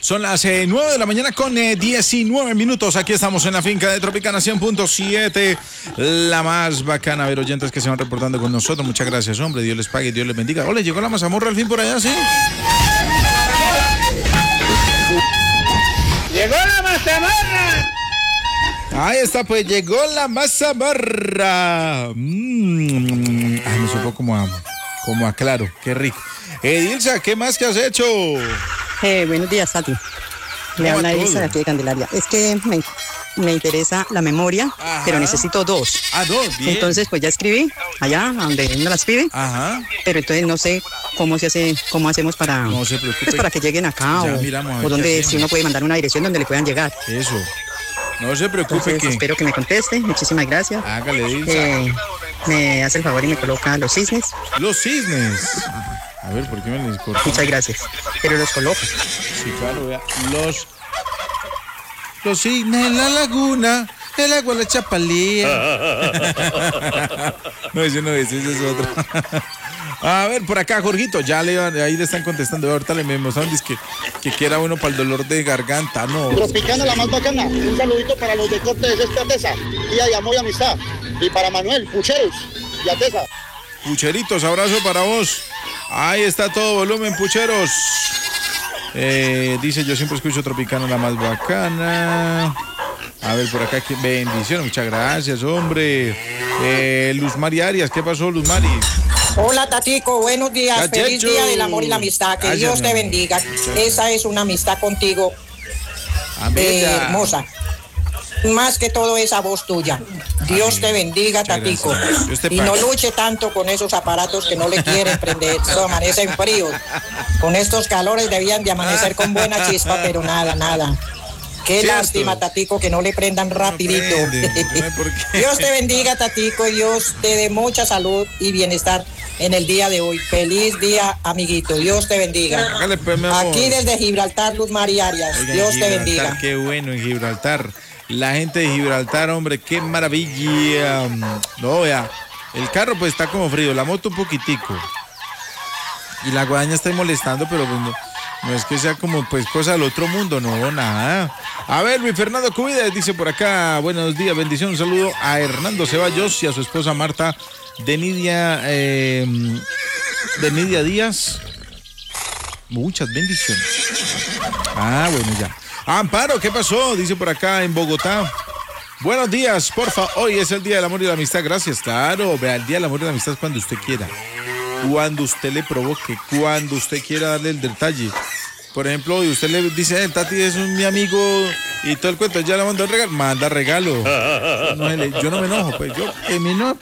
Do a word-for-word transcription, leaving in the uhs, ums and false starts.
Son las eh, nueve de la mañana con eh, diecinueve minutos. Aquí estamos en la finca de Tropicana cien punto siete, la más bacana. A ver, oyentes que se van reportando con nosotros. Muchas gracias, hombre. Dios les pague, Dios les bendiga. Hola, llegó la mazamorra al fin por allá, ¿sí? ¡Llegó la mazamorra! Ahí está, pues llegó la mazamorra. Mmm. Ay, me supo como a, como a claro. Qué rico. Edilza, ¿qué más que has hecho? Eh, buenos días, Tati. Le habla Edilza de aquí de Candelaria. Es que me, me interesa la memoria, Ajá. pero necesito dos. Ah, dos, bien. Entonces, pues ya escribí allá donde uno las pide. Ajá. Pero entonces no sé cómo se hace, cómo hacemos para, no se preocupe. Pues para que lleguen acá ya o, miramos o donde si uno puede mandar una dirección donde le puedan llegar. Eso. No se preocupe. Entonces, que... espero que me conteste. Muchísimas gracias. Hágale, Edilza. Eh, me hace el favor y me coloca los cisnes. Los cisnes. A ver, ¿por qué me les corto? Muchas gracias. Pero los coloco. Sí, claro, vea. Los... Los cisnes en la laguna, el agua la chapalía. No, ese no es, ese es otro. A ver, por acá, Jorgito, ya le, ahí le están contestando. Ahorita le me mostraron que, que quiera bueno para el dolor de garganta, no. Tropicana, la más bacana. Un saludito para los de Corte de Cesta Atesa, Día de Amor y Amistad. Y para Manuel, Pucheros y Atesa. Pucheritos, abrazo para vos. Ahí está todo volumen, pucheros. Eh, dice, yo siempre escucho Tropicana, la más bacana. A ver, por acá, bendiciones, muchas gracias, hombre. Eh, Luz Mari Arias, ¿qué pasó, Luz Mari? Hola, Tatico, buenos días. Cachecho. Feliz día del amor y la amistad. Que Ay, Dios te bendiga. Esa es una amistad contigo eh, hermosa. Más que todo esa voz tuya. Dios Amén. Te bendiga, Tatico. Te y no luche tanto con esos aparatos que no le quieren prender. Eso amanecen fríos. Con estos calores debían de amanecer con buena chispa, pero nada, nada. Qué ¿Cierto? Lástima, Tatico, que no le prendan rapidito. No prende, Dios te bendiga, Tatico. Dios te dé mucha salud y bienestar en el día de hoy. Feliz día, amiguito. Dios te bendiga. Aquí desde Gibraltar, Luz María Arias. Oigan, Dios te bendiga. Qué bueno en Gibraltar. La gente de Gibraltar, hombre, qué maravilla. No, vea, el carro pues está como frío, la moto un poquitico. Y la guadaña está molestando, pero pues no, no es que sea como pues cosa del otro mundo, no, nada. A ver, Luis Fernando Cubides dice por acá, buenos días, bendición, un saludo a Hernando Ceballos y a su esposa Marta de Nidia, eh, de Nidia Díaz. Muchas bendiciones. Ah, bueno, ya. Amparo, ¿qué pasó? Dice por acá en Bogotá. Buenos días, porfa. Hoy es el Día del Amor y la Amistad. Gracias, claro. Vea, el Día del Amor y la Amistad es cuando usted quiera. Cuando usted le provoque. Cuando usted quiera darle el detalle. Por ejemplo, y usted le dice, eh, Tati es un, mi amigo y todo el cuento. Ya le manda el regalo. Manda regalo. No, yo no me enojo. Pues yo, que me enojo,